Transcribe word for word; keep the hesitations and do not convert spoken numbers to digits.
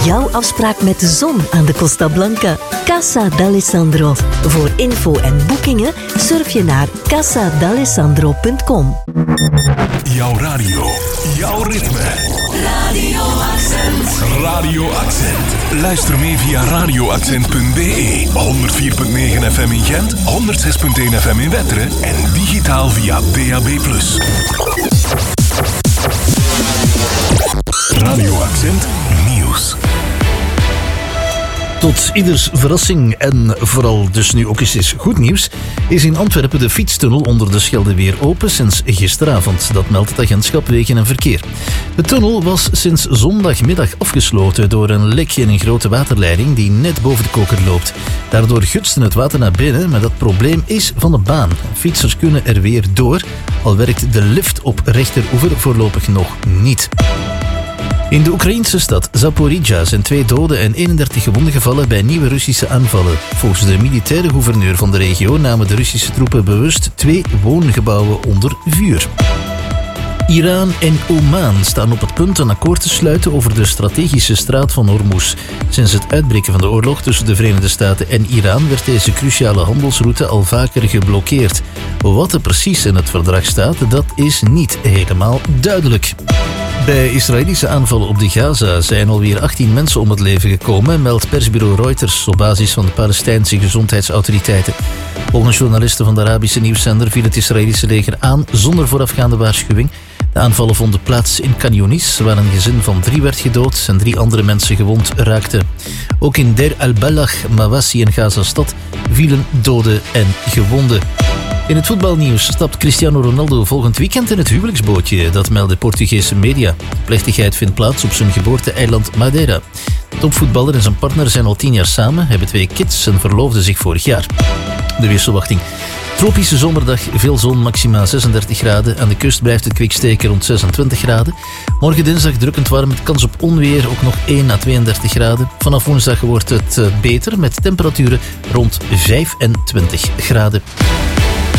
jouw afspraak met de zon aan de Costa Blanca. Casa d'Alessandro. Voor info en boekingen surf je naar casa d'alessandro punt com. Jouw radio, jouw ritme. Radio Accent. Radio Accent. Luister mee via radio accent punt b e. honderd vier komma negen F M in Gent, honderd zes komma één F M in Wetteren en digitaal via D A B plus. Radio Accent Nieuws. Tot ieders verrassing en vooral dus nu ook eens eens goed nieuws is in Antwerpen de fietstunnel onder de Schelde weer open sinds gisteravond. Dat meldt het agentschap Wegen en Verkeer. De tunnel was sinds zondagmiddag afgesloten door een lek in een grote waterleiding die net boven de koker loopt. Daardoor gutste het water naar binnen, maar dat probleem is van de baan. Fietsers kunnen er weer door, al werkt de lift op rechteroever voorlopig nog niet. In de Oekraïnse stad Zaporizhzhia zijn twee doden en eenendertig gewonden gevallen bij nieuwe Russische aanvallen. Volgens de militaire gouverneur van de regio namen de Russische troepen bewust twee woongebouwen onder vuur. Iran en Oman staan op het punt een akkoord te sluiten over de strategische straat van Hormuz. Sinds het uitbreken van de oorlog tussen de Verenigde Staten en Iran werd deze cruciale handelsroute al vaker geblokkeerd. Wat er precies in het verdrag staat, dat is niet helemaal duidelijk. Bij Israëlische aanvallen op de Gaza zijn alweer achttien mensen om het leven gekomen, meldt persbureau Reuters op basis van de Palestijnse gezondheidsautoriteiten. Volgens journalisten van de Arabische nieuwszender viel het Israëlische leger aan zonder voorafgaande waarschuwing. De aanvallen vonden plaats in Khan Yunis, waar een gezin van drie werd gedood en drie andere mensen gewond raakten. Ook in Deir al-Balach, Mawassi en Gaza-stad vielen doden en gewonden. In het voetbalnieuws stapt Cristiano Ronaldo volgend weekend in het huwelijksbootje. Dat melden Portugese media. De plechtigheid vindt plaats op zijn geboorte-eiland Madeira. De topvoetballer en zijn partner zijn al tien jaar samen, hebben twee kids en verloofden zich vorig jaar. De weersverwachting. Tropische zomerdag, veel zon, maximaal zesendertig graden. Aan de kust blijft het kwik steken rond zesentwintig graden. Morgen dinsdag drukkend warm met kans op onweer, ook nog één à tweeëndertig graden. Vanaf woensdag wordt het beter met temperaturen rond vijfentwintig graden.